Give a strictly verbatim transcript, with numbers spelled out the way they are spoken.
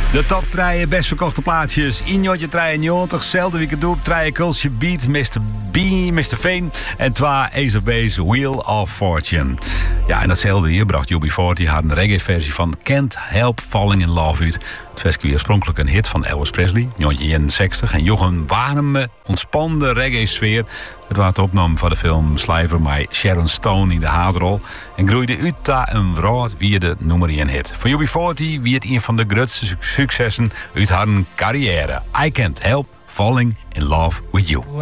De top drie best verkochte plaatsjes. Injotje drieënnegentig, zelfde week doep, drie Culture Beat, mister B, mister Veen en twee Ace of Base, Wheel of Fortune. Ja, en datzelfde hier bracht U B veertig haar een reggae-versie van Can't Help Falling in Love uit. Het was oorspronkelijk een hit van Elvis Presley, negentien eenenzestig, en joeg een warme, ontspannen reggae-sfeer. Het was de opname van de film Sliver met Sharon Stone in de haardrol en groeide uit ta een wraad wie de nummer één hit. Voor U B veertig wie het een van de grootste successen uit haar carrière. I Can't Help Falling in Love with You.